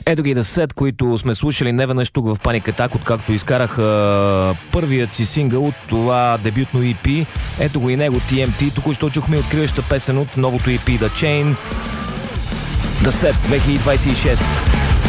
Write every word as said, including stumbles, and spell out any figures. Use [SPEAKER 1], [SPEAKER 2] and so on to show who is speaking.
[SPEAKER 1] Ето ги The Set, които сме слушали неведнъж тук в Panic Attack, откакто изкараха първият си сингъл от това дебютно и пи. Ето го и него, Ти Ем Ти. Току-що чухме откриваща песен от новото и пи The Chain. The Set две хиляди двадесет и шеста.